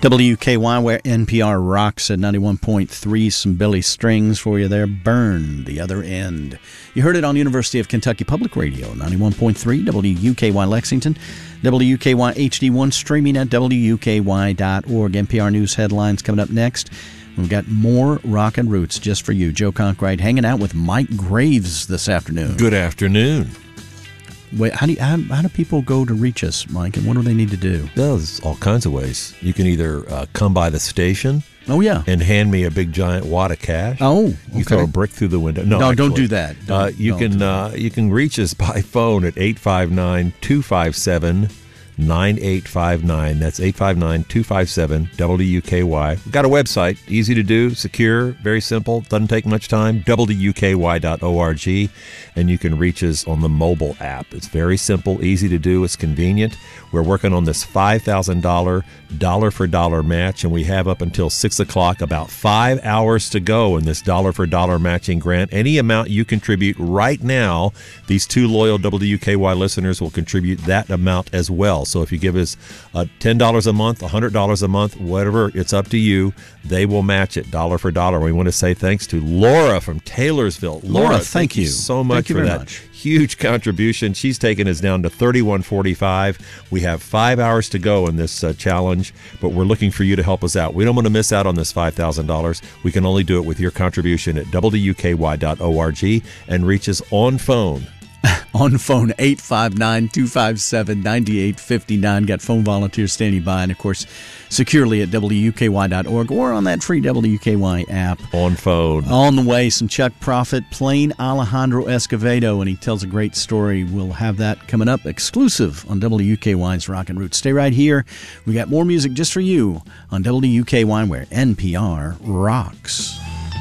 WKY, where NPR rocks at 91.3. Some Billy Strings for you there. Burn the Other End. You heard it on University of Kentucky Public Radio, 91.3, WUKY Lexington, WUKY HD1, streaming at WUKY.org. NPR News headlines coming up next. We've got more Rock and Roots just for you. Joe Conkright hanging out with Mike Graves this afternoon. Good afternoon. Wait, how do people go to reach us, Mike, and what do they need to do? Well, there's all kinds of ways. You can either come by the station. Oh, yeah. And hand me a big giant wad of cash. Oh, okay. You throw a brick through the window. No, actually, don't do that. You can reach us by phone at 859-257-9859. That's 859-257-WKY. We've got a website, easy to do, secure, very simple, doesn't take much time, WUKY.org, and you can reach us on the mobile app. It's very simple, easy to do, it's convenient. We're working on this $5,000 dollar-for-dollar match, and we have up until 6 o'clock, about 5 hours to go in this dollar-for-dollar matching grant. Any amount you contribute right now, these two loyal WKY listeners will contribute that amount as well. So if you give us $10 a month, $100 a month, whatever, it's up to you. They will match it dollar for dollar. We want to say thanks to Laura from Taylorsville. Laura, thank you so much for that huge contribution. She's taken us down to $31.45. We have 5 hours to go in this challenge, but we're looking for you to help us out. We don't want to miss out on this $5,000. We can only do it with your contribution at WUKY.org and reach us on phone. On phone, 859-257-9859. Got phone volunteers standing by, and of course, securely at WUKY.org or on that free WUKY app. On phone. On the way, some Chuck Prophet playing Alejandro Escovedo, and he tells a great story. We'll have that coming up exclusive on WUKY's Rock and Roots. Stay right here. We got more music just for you on WUKY, where NPR rocks.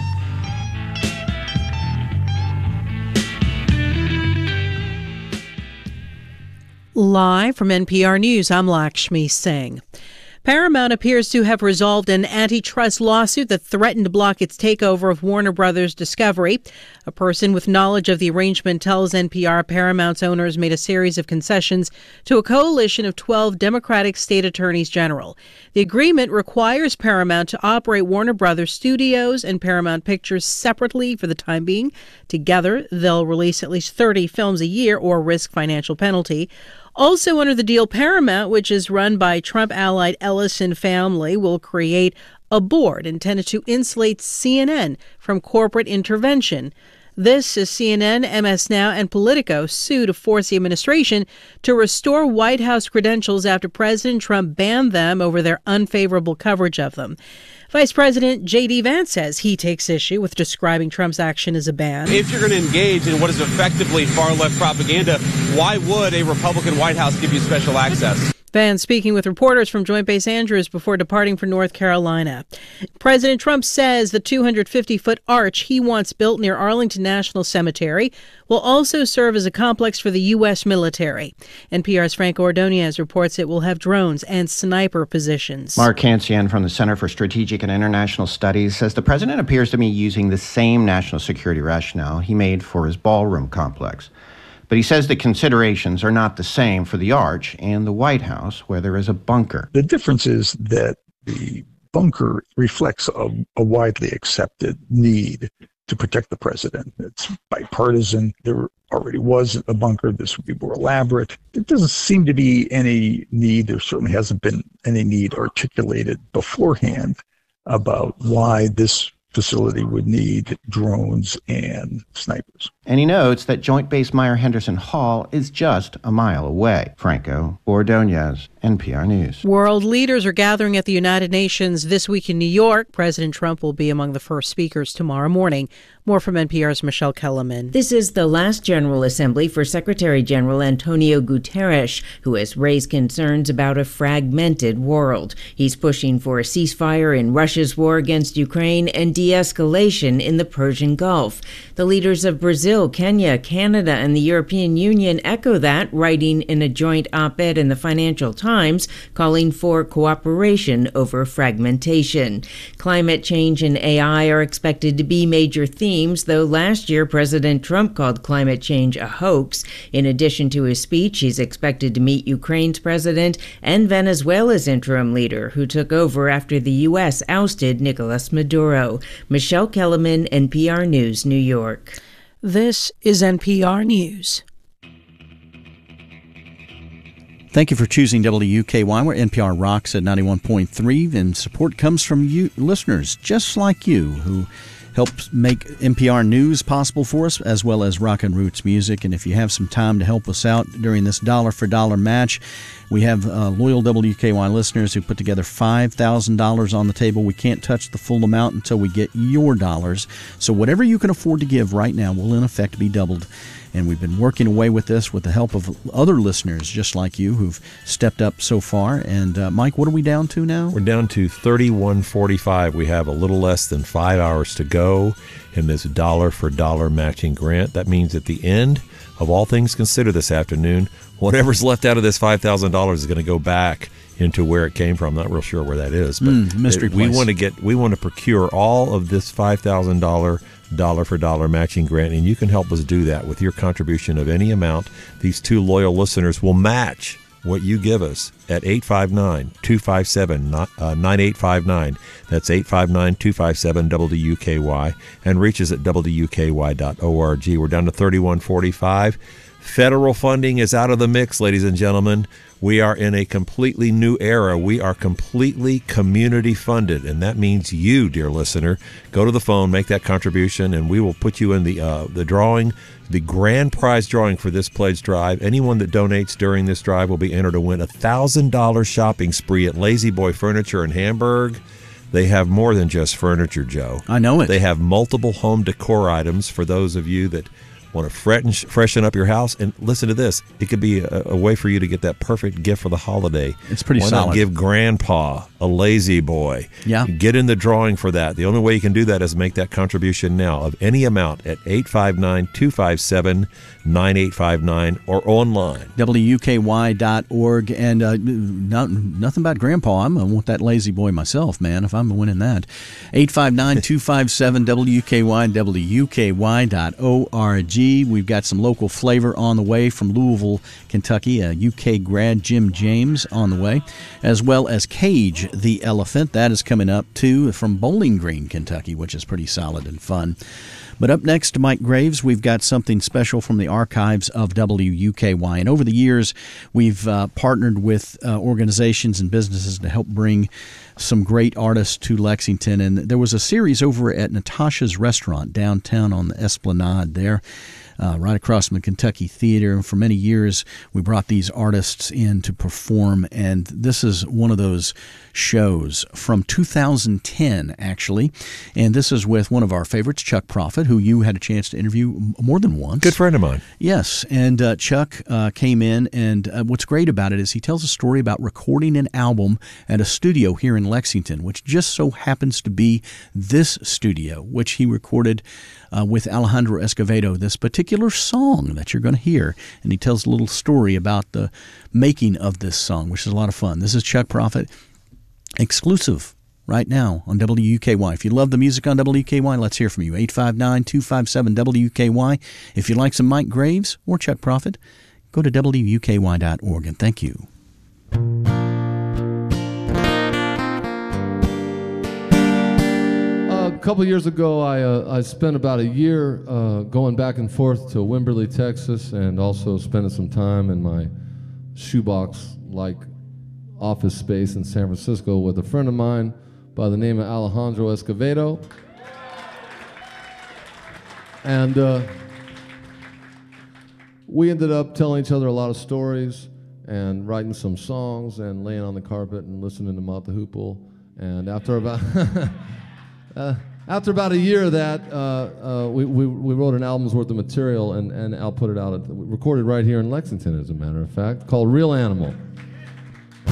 Live from NPR News, I'm Lakshmi Singh. Paramount appears to have resolved an antitrust lawsuit that threatened to block its takeover of Warner Brothers Discovery. A person with knowledge of the arrangement tells NPR Paramount's owners made a series of concessions to a coalition of 12 Democratic state attorneys general. The agreement requires Paramount to operate Warner Brothers Studios and Paramount Pictures separately for the time being. Together, they'll release at least 30 films a year or risk financial penalty. Also under the deal, Paramount, which is run by Trump-allied Ellison family, will create a board intended to insulate CNN from corporate intervention. This as CNN, MS Now, and Politico sue to force the administration to restore White House credentials after President Trump banned them over their unfavorable coverage of them. Vice President J.D. Vance says he takes issue with describing Trump's action as a ban. If you're going to engage in what is effectively far-left propaganda, why would a Republican White House give you special access? Vance speaking with reporters from Joint Base Andrews before departing for North Carolina. President Trump says the 250-foot arch he wants built near Arlington National Cemetery will also serve as a complex for the U.S. military. NPR's Frank Ordonez reports it will have drones and sniper positions. Mark Cancian from the Center for Strategic and International Studies says the president appears to be using the same national security rationale he made for his ballroom complex. But he says the considerations are not the same for the Arch and the White House, where there is a bunker. The difference is that the bunker reflects a widely accepted need to protect the president. It's bipartisan. There already was a bunker. This would be more elaborate. There doesn't seem to be any need. There certainly hasn't been any need articulated beforehand about why this facility would need drones and snipers. And he notes that Joint Base Meier-Henderson Hall is just a mile away. Franco Ordonez, NPR News. World leaders are gathering at the United Nations this week in New York. President Trump will be among the first speakers tomorrow morning. More from NPR's Michelle Kellerman. This is the last General Assembly for Secretary General Antonio Guterres, who has raised concerns about a fragmented world. He's pushing for a ceasefire in Russia's war against Ukraine and de-escalation in the Persian Gulf. The leaders of Brazil Brazil, Kenya, Canada, and the European Union echo that, writing in a joint op-ed in the Financial Times calling for cooperation over fragmentation. Climate change and AI are expected to be major themes, though last year President Trump called climate change a hoax. In addition to his speech, he's expected to meet Ukraine's president and Venezuela's interim leader, who took over after the U.S. ousted Nicolas Maduro. Michelle Kellerman, NPR News, New York. This is NPR News. Thank you for choosing WUKY, where NPR rocks at 91.3, and support comes from you listeners just like you who help make NPR News possible for us, as well as Rock and Roots music. And if you have some time to help us out during this dollar-for-dollar match, we have loyal WKY listeners who put together $5,000 on the table. We can't touch the full amount until we get your dollars. So whatever you can afford to give right now will in effect be doubled. And we've been working away with this with the help of other listeners just like you who've stepped up so far. And Mike, what are we down to now? We're down to $31.45. We have a little less than 5 hours to go in this dollar-for-dollar matching grant. That means at the end of all things considered this afternoon, whatever's left out of this $5,000 is going to go back into where it came from. Not real sure where that is, but mystery place. We want to procure all of this $5,000 dollar-for-dollar matching grant, and you can help us do that with your contribution of any amount. These two loyal listeners will match what you give us at 859-257-9859. That's 859-257-WKY, and reach us at WKY.org. We're down to $31.45. Federal funding is out of the mix, ladies and gentlemen. We are in a completely new era. We are completely community funded, and that means you, dear listener, go to the phone, make that contribution, and we will put you in the drawing, the grand prize drawing for this pledge drive. Anyone that donates during this drive will be entered to win a $1,000 shopping spree at Lazy Boy Furniture in Hamburg. They have more than just furniture, Joe. I know it. They have multiple home decor items for those of you that want to freshen up your house. And listen to this. It could be a way for you to get that perfect gift for the holiday. It's pretty solid. Why not give Grandpa a Lazy Boy? Yeah. Get in the drawing for that. The only way you can do that is make that contribution now of any amount at 859-257-9859 or online. WUKY.org. And nothing about Grandpa. I'm going to want that Lazy Boy myself, man, if I'm winning that. 859-257-WKY, WUKY.org. We've got some local flavor on the way from Louisville, Kentucky. A UK grad, Jim James, on the way, as well as Cage the Elephant. That is coming up, too, from Bowling Green, Kentucky, which is pretty solid and fun. But up next, Mike Graves, we've got something special from the archives of WUKY. And over the years, we've partnered with organizations and businesses to help bring some great artists to Lexington. And there was a series over at Natasha's Restaurant downtown on the Esplanade there, right across from the Kentucky Theater. And for many years, we brought these artists in to perform. And this is one of those shows from 2010, actually. And this is with one of our favorites, Chuck Prophet, who you had a chance to interview more than once. Good friend of mine. Yes. And Chuck came in, and what's great about it is he tells a story about recording an album at a studio here in Lexington, which just so happens to be this studio, which he recorded with Alejandro Escovedo, this particular song that you're going to hear. And he tells a little story about the making of this song, which is a lot of fun. This is Chuck Prophet, exclusive right now on WUKY. If you love the music on WUKY, let's hear from you. 859-257-WUKY. If you like some Mike Graves or Chuck Prophet, go to WUKY.org, and thank you. A couple years ago, I spent about a year going back and forth to Wimberley, Texas, and also spending some time in my shoebox-like office space in San Francisco with a friend of mine by the name of Alejandro Escovedo. And we ended up telling each other a lot of stories and writing some songs and laying on the carpet and listening to Mott the Hoople. And after about after about a year of that, we wrote an album's worth of material, and Al put it out, recorded right here in Lexington, as a matter of fact, called Real Animal.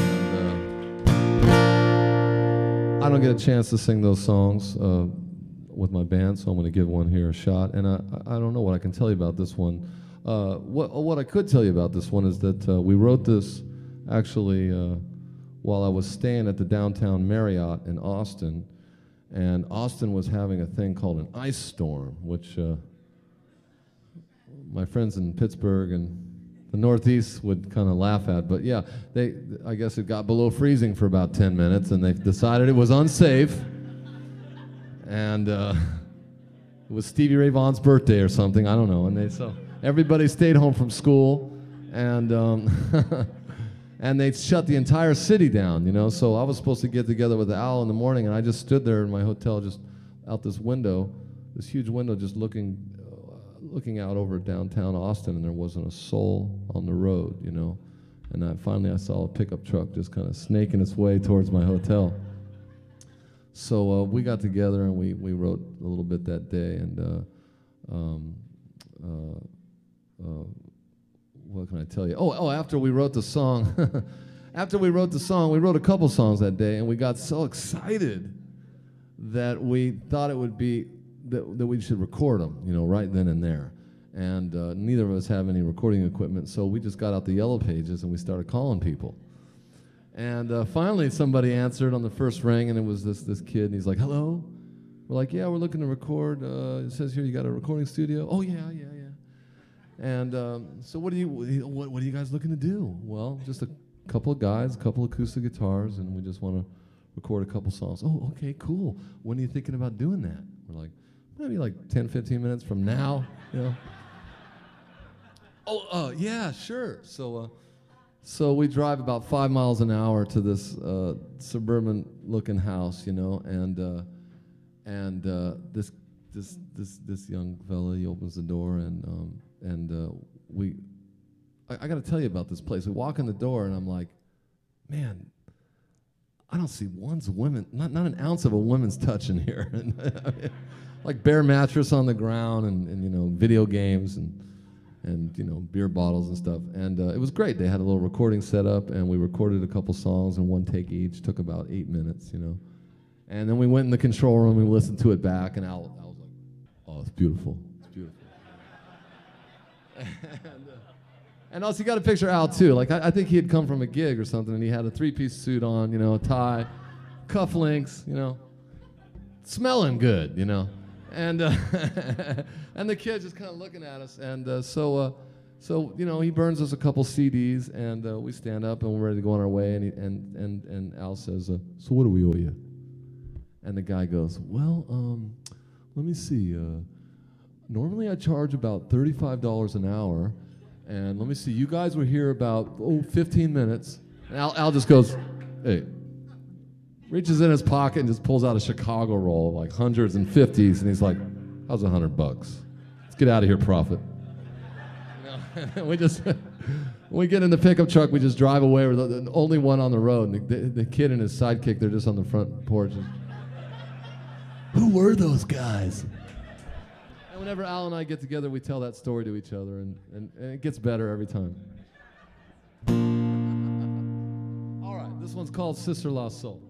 And I don't get a chance to sing those songs. with my band, so I'm going to give one here a shot. And I don't know what I can tell you about this one. What I could tell you about this one is that we wrote this actually while I was staying at the downtown Marriott in Austin, and Austin was having a thing called an ice storm, which my friends in Pittsburgh and the Northeast would kind of laugh at. But yeah, I guess it got below freezing for about 10 minutes, and they decided it was unsafe. And it was Stevie Ray Vaughan's birthday or something, I don't know. And so everybody stayed home from school, and and they shut the entire city down, you know. So I was supposed to get together with Al in the morning, and I just stood there in my hotel, just out this window, this huge window, just looking out over downtown Austin, and there wasn't a soul on the road, you know. And finally I saw a pickup truck just kind of snaking its way towards my hotel. So we got together and we wrote a little bit that day, and what can I tell you? After we wrote the song, we wrote a couple songs that day, and we got so excited that we thought it would be that we should record them, you know, right then and there. And neither of us have any recording equipment, so we just got out the Yellow Pages and we started calling people. And finally somebody answered on the first ring, and it was this kid, and he's like, "Hello?" We're like, "Yeah, we're looking to record. It says here you got a recording studio." "Oh, yeah. And so what are you guys looking to do?" "Well, just a couple of guys, a couple acoustic guitars, and we just want to record a couple songs." "Oh, okay, cool. When are you thinking about doing that?" We're like, "Maybe like 10, 15 minutes from now, you know." "Oh, yeah, sure." So we drive about 5 miles an hour to this suburban-looking house, you know, and this young fella, he opens the door, and I got to tell you about this place. We walk in the door, and I'm like, man, I don't see not an ounce of a woman's touch in here. Like bare mattress on the ground, and you know, video games and you know, beer bottles and stuff. And it was great. They had a little recording set up, and we recorded a couple songs in one take each. Took about 8 minutes, you know. And then we went in the control room and we listened to it back, and Al was like, "Oh, it's beautiful. It's beautiful." And also, you got to picture Al too. Like I think he had come from a gig or something, and he had a 3-piece suit on, you know, a tie, cufflinks, you know, smelling good, you know. And and the kid just kind of looking at us, and so you know, he burns us a couple CDs, and we stand up and we're ready to go on our way, and Al says, "So what do we owe you?" And the guy goes, "Well, let me see. Normally I charge about $35 an hour, and let me see. You guys were here about 15 minutes." And Al just goes, "Hey." Reaches in his pocket and just pulls out a Chicago roll of like hundreds and fifties, and he's like, "How's $100? Let's get out of here, Prophet." We just, when we get in the pickup truck, we just drive away. We're the only one on the road, and the kid and his sidekick, they're just on the front porch. Who were those guys? And whenever Al and I get together, we tell that story to each other, and it gets better every time. All right, this one's called Sister Lost Soul.